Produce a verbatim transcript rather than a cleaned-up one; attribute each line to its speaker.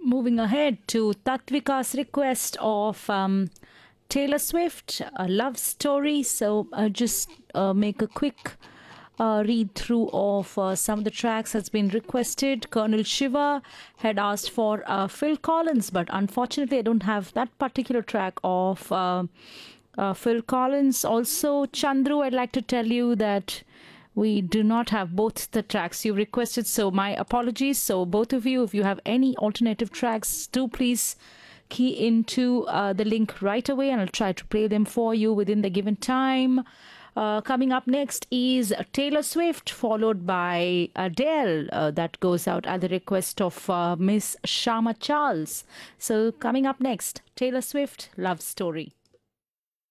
Speaker 1: Moving ahead to Tatvika's request of um, Taylor Swift, a love story. So uh, just uh, make a quick uh, read through of uh, some of the tracks that's been requested. Colonel Shiva had asked for uh, Phil Collins, but unfortunately I don't have that particular track of uh, uh, Phil Collins. Also, Chandru, I'd like to tell you that we do not have both the tracks you requested, so my apologies. So both of you, if you have any alternative tracks, do please key into uh, the link right away and I'll try to play them for you within the given time. Uh, coming up next is Taylor Swift, followed by Adele. Uh, that goes out at the request of uh, Miss Shama Charles. So coming up next, Taylor Swift, Love Story.